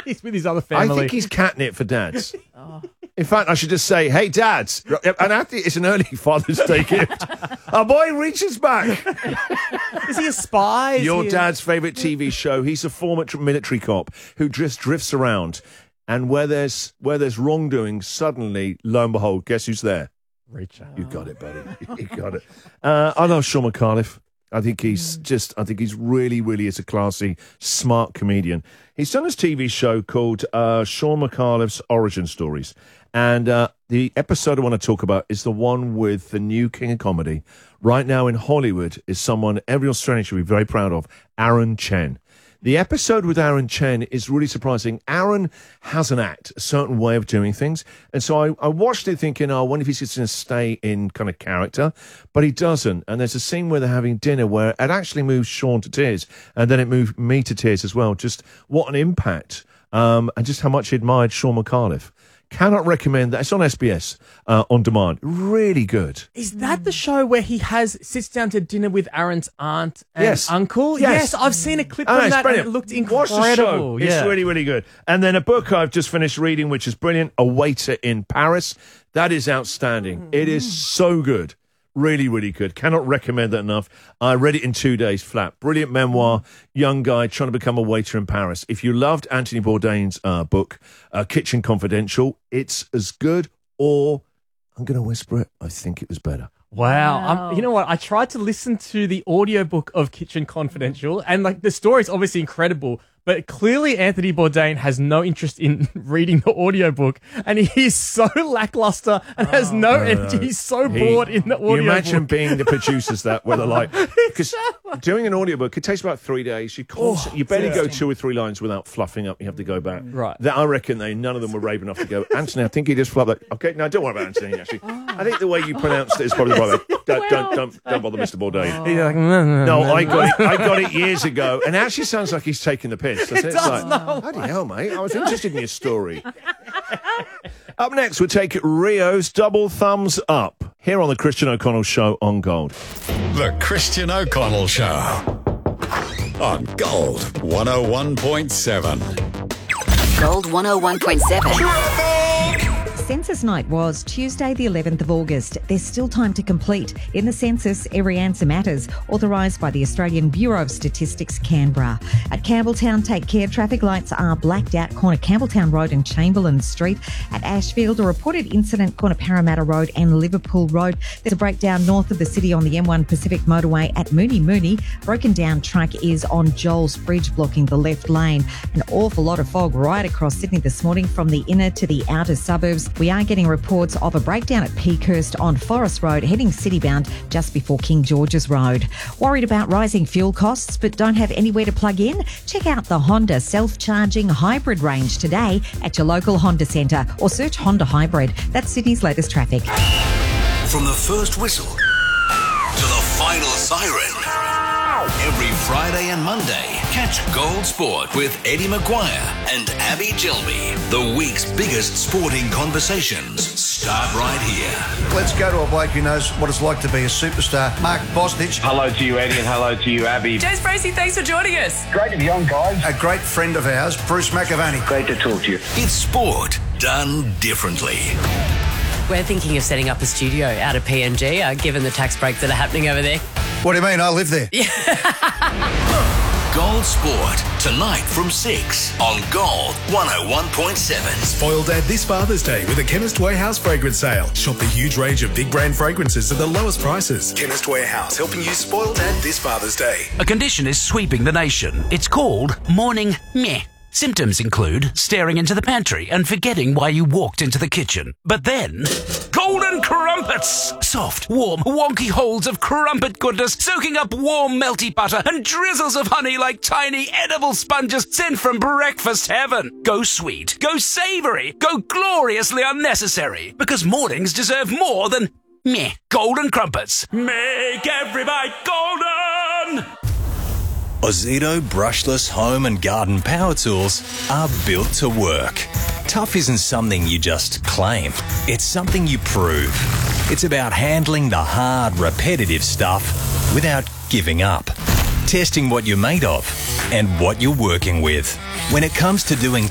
He's with his other family. I think he's catnip for dads. In fact, I should just say, hey, dads. And after it's an early Father's Day gift. Our boy reaches back. Is he a spy? Your dad's favourite TV show. He's a former military cop who just drifts around. And where there's wrongdoing, suddenly, lo and behold, guess who's there? Richard. You got it, buddy. You got it. I love Sean McAuliffe. I think he's really is a classy, smart comedian. He's done this TV show called Sean McAuliffe's Origin Stories. And the episode I want to talk about is the one with the new king of comedy. Right now in Hollywood is someone every Australian should be very proud of, Aaron Chen. The episode with Aaron Chen is really surprising. Aaron has an act, a certain way of doing things. And so I watched it thinking, I wonder if he's just going to stay in kind of character. But he doesn't. And there's a scene where they're having dinner where it actually moves Sean to tears. And then it moved me to tears as well. Just what an impact. And just how much he admired Sean McAuliffe. Cannot recommend that. It's on SBS on demand. Really good. Is that the show where he sits down to dinner with Aaron's aunt and uncle? Yes. I've seen a clip from that and it looked incredible. Watch the show. Yeah. It's really, really good. And then a book I've just finished reading, which is brilliant, A Waiter in Paris. That is outstanding. It is so good. Really, really good. Cannot recommend that enough. I read it in 2 days flat. Brilliant memoir. Young guy trying to become a waiter in Paris. If you loved Anthony Bourdain's book, Kitchen Confidential, it's as good, or I'm going to whisper it, I think it was better. Wow. You know what? I tried to listen to the audiobook of Kitchen Confidential, and the story's obviously incredible, but clearly Anthony Bourdain has no interest in reading the audiobook, and he's so lackluster and has no energy. He's so bored in the audiobook. You imagine being the producers that where they're like, because doing an audiobook, it takes about 3 days. You barely go 2 or 3 lines without fluffing up. You have to go back. Right. That I reckon none of them were brave enough to go, Anthony, I think he just flubbed that. Okay, no, don't worry about Anthony, actually. I think the way you pronounced it is probably the right way. Don't bother Mr. Bourdain. He's like, no, I got it years ago, and it actually sounds like he's taking the piss. It does, no. Bloody hell, mate. I was interested in your story. Up next, we'll take Rio's Double Thumbs Up here on the Christian O'Connell Show on Gold. The Christian O'Connell Show on Gold 101.7. Gold 101.7. Census night was Tuesday the 11th of August. There's still time to complete. In the census, every answer matters, authorised by the Australian Bureau of Statistics, Canberra. At Campbelltown, take care. Traffic lights are blacked out, corner Campbelltown Road and Chamberlain Street. At Ashfield, a reported incident, corner Parramatta Road and Liverpool Road. There's a breakdown north of the city on the M1 Pacific Motorway at Mooney. Broken down truck is on Joel's Bridge, blocking the left lane. An awful lot of fog right across Sydney this morning from the inner to the outer suburbs. We are getting reports of a breakdown at Peakhurst on Forest Road, heading citybound just before King George's Road. Worried about rising fuel costs but don't have anywhere to plug in? Check out the Honda self-charging hybrid range today at your local Honda centre or search Honda Hybrid. That's Sydney's latest traffic. From the first whistle to the final siren. Every Friday and Monday, catch Gold Sport with Eddie Maguire and Abby Gilby. The week's biggest sporting conversations start right here. Let's go to a bloke who knows what it's like to be a superstar, Mark Bosnich. Hello to you, Eddie, and hello to you, Abby. Jez Bracey, thanks for joining us. Great to be on, guys. A great friend of ours, Bruce McAvaney. Great to talk to you. It's sport done differently. We're thinking of setting up a studio out of PNG, given the tax breaks that are happening over there. What do you mean? I live there. Gold Sport, tonight from 6 on Gold 101.7. Spoil Dad this Father's Day with a Chemist Warehouse fragrance sale. Shop the huge range of big brand fragrances at the lowest prices. Chemist Warehouse, helping you spoil Dad this Father's Day. A condition is sweeping the nation. It's called morning meh. Symptoms include staring into the pantry and forgetting why you walked into the kitchen. But then, golden crumpets! Soft, warm, wonky holes of crumpet goodness, soaking up warm, melty butter and drizzles of honey like tiny edible sponges sent from breakfast heaven. Go sweet, go savoury, go gloriously unnecessary. Because mornings deserve more than meh. Golden crumpets. Make every bite golden! Ozito brushless home and garden power tools are built to work. Tough isn't something you just claim. It's something you prove. It's about handling the hard, repetitive stuff without giving up. Testing what you're made of and what you're working with. When it comes to doing